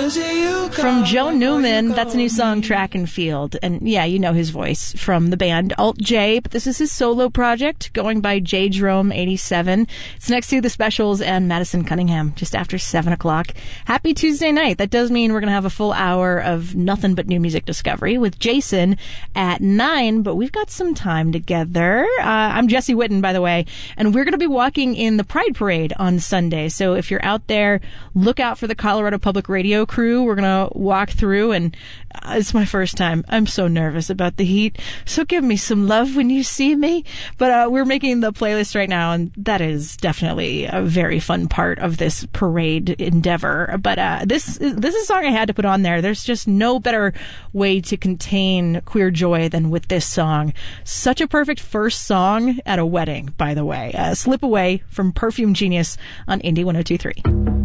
From Joe Newman, that's a new song, Track and Field. And yeah, you know his voice from the band Alt J, but this is his solo project going by J Jerome 87. It's next to The Specials and Madison Cunningham, just after 7 o'clock. Happy Tuesday night. That does mean we're going to have a full hour of nothing but new music discovery with Jason at 9, but we've got some time together. I'm Jesse Witten, by the way, and we're going to be walking in the Pride Parade on Sunday. So if you're out there, look out for the Colorado Public Radio crew. We're going to walk through, and it's my first time. I'm so nervous about the heat, so give me some love when you see me. But we're making the playlist right now, and that is definitely a very fun part of this parade endeavor. But this is a song I had to put on there. There's just no better way to contain queer joy than with this song. Such a perfect first song at a wedding, by the way. Slip Away from Perfume Genius on Indie 102.3.